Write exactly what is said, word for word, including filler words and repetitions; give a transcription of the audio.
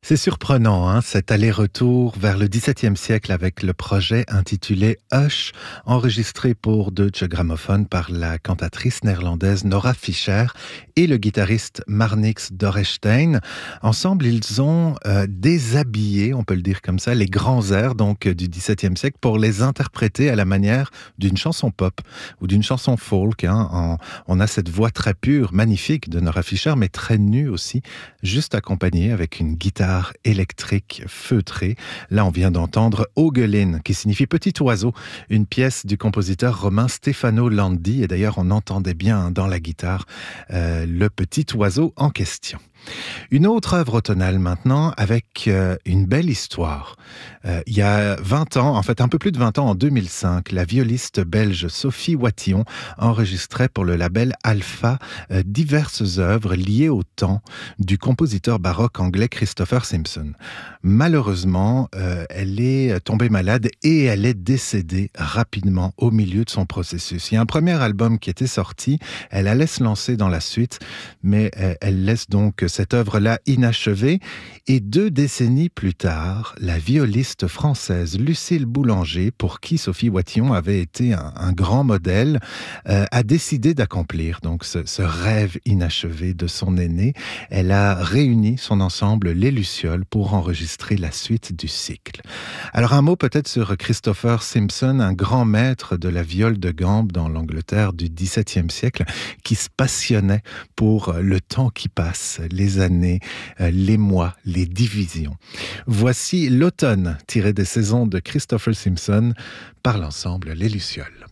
C'est surprenant, hein, cet aller-retour vers le dix-septième siècle avec le projet intitulé Hush, enregistré pour Deutsche Grammophon par la cantatrice néerlandaise Nora Fischer et le guitariste Marnix Dorrestein. Ensemble, ils ont euh, déshabillé, on peut le dire comme ça, les grands airs donc du dix-septième siècle pour les interpréter à la manière d'une chanson pop ou d'une chanson folk. Hein, en, on a cette voix très pure, magnifique de Nora Fischer, mais très nue aussi, juste accompagnée avec une guitare électrique feutrée. Là, on vient d'entendre Ogelin, qui signifie petit oiseau, une pièce du compositeur romain Stefano Landi. Et d'ailleurs, on entendait bien dans la guitare euh, le petit oiseau en question. Une autre œuvre automnale maintenant, avec euh, une belle histoire. Euh, il y a vingt ans, en fait un peu plus de vingt ans, en deux mille cinq, la violiste belge Sophie Watillon enregistrait pour le label Alpha euh, diverses œuvres liées au temps du compositeur baroque anglais Christopher Simpson. Malheureusement, euh, elle est tombée malade et elle est décédée rapidement au milieu de son processus. Il y a un premier album qui était sorti, elle allait se lancer dans la suite, mais euh, elle laisse donc cette œuvre-là inachevée. Et deux décennies plus tard, la violiste française Lucille Boulanger, pour qui Sophie Watillon avait été un, un grand modèle, euh, a décidé d'accomplir donc ce, ce rêve inachevé de son aîné. Elle a réuni son ensemble Les Lucioles pour enregistrer la suite du cycle. Alors un mot peut-être sur Christopher Simpson, un grand maître de la viole de gambe dans l'Angleterre du dix-septième siècle, qui se passionnait pour le temps qui passe, les années, les mois, les divisions. Voici l'automne tiré des saisons de Christopher Simpson par l'ensemble Les Lucioles.